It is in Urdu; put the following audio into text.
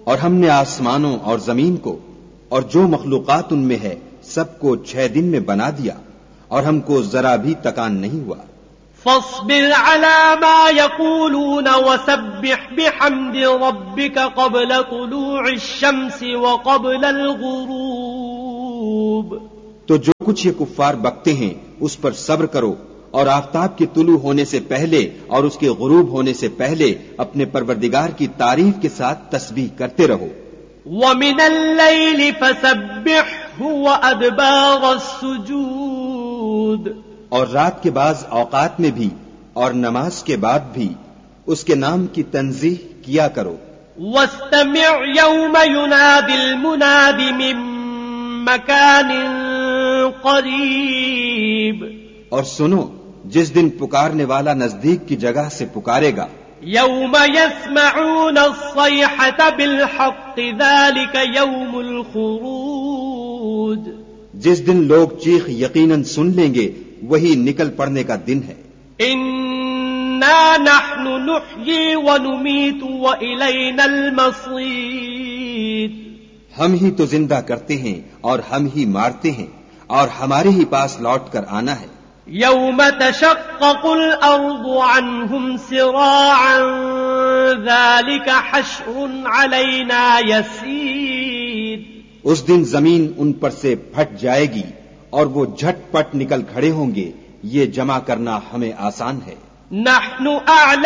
اور ہم نے آسمانوں اور زمین کو اور جو مخلوقات ان میں ہے سب کو 6 دن میں بنا دیا اور ہم کو ذرا بھی تکان نہیں ہوا. فاصبر على ما يقولون وسبح بحمد ربك قبل طلوع الشمس وقبل الغروب. تو جو کچھ یہ کفار بکتے ہیں اس پر صبر کرو اور آفتاب کے طلوع ہونے سے پہلے اور اس کے غروب ہونے سے پہلے اپنے پروردگار کی تعریف کے ساتھ تسبیح کرتے رہو. وَمِنَ اللَّيْلِ فَسَبِّحْهُ وَأَدْبَارَ السُّجُودِ. اور رات کے بعض اوقات میں بھی اور نماز کے بعد بھی اس کے نام کی تنزیح کیا کرو. وَاسْتَمِعْ يَوْمَ يُنَادِ الْمُنَادِ مِن مَّكَانٍ قَرِيبٍ. اور سنو جس دن پکارنے والا نزدیک کی جگہ سے پکارے گا. يَوْمَ يَسْمَعُونَ الصَّيْحَةَ بِالْحَقِّ ذَلِكَ يَوْمُ الْخُرُوجِ. جس دن لوگ چیخ یقیناً سن لیں گے وہی نکل پڑنے کا دن ہے. إِنَّا نَحْنُ نُحْيِي وَنُمِيتُ وَإِلَيْنَا الْمَصِيرُ. ہم ہی تو زندہ کرتے ہیں اور ہم ہی مارتے ہیں اور ہمارے ہی پاس لوٹ کر آنا ہے. يَوْمَ تَشَقَّقُ الْأَرْضُ عَنْهُمْ سِرَاعًا ذَلِكَ حَشْرٌ عَلَيْنَا يَسِيرٌ. اس دن زمین ان پر سے پھٹ جائے گی اور وہ جھٹ پٹ نکل کھڑے ہوں گے. یہ جمع کرنا ہمیں آسان ہے. نَحْنُ أَعْلَمُ